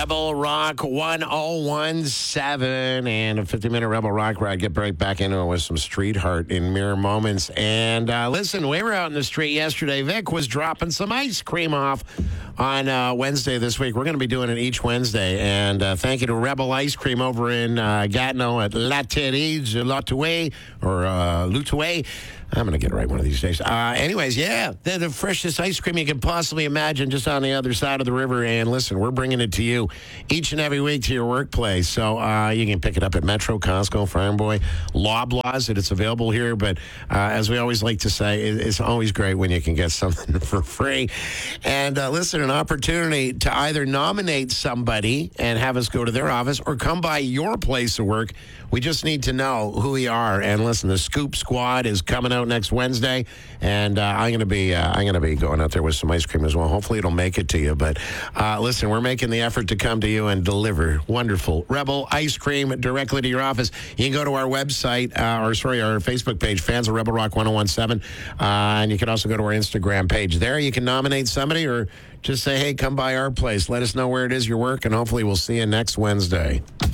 Rebel Rock 1017 and a 50-minute Rebel Rock ride. Get right back into it with some Street Heart in mere moments. And listen, we were out in the street yesterday. Vic was dropping some ice cream off on Wednesday this week. We're going to be doing it each Wednesday. And thank you to Rebel Ice Cream over in Gatineau at La Thérèse, Loutoué, or Loutoué. I'm going to get it right one of these days. Anyways, yeah, they're the freshest ice cream you can possibly imagine just on the other side of the river. And listen, we're bringing it to you each and every week to your workplace. So you can pick it up at Metro, Costco, Farm Boy, Loblaws, and it's available here. But as we always like to say, it's always great when you can get something for free. And listen, an opportunity to either nominate somebody and have us go to their office or come by your place of work. We just need to know who you are. And listen, the Scoop Squad is coming out next Wednesday, and I'm going to be going out there with some ice cream as well. Hopefully, it'll make it to you. But listen, we're making the effort to come to you and deliver wonderful Rebel ice cream directly to your office. You can go to our website, our Facebook page, Fans of Rebel Rock 1017, and you can also go to our Instagram page. There, you can nominate somebody or just say, "Hey, come by our place. Let us know where it is you work, and hopefully, we'll see you next Wednesday."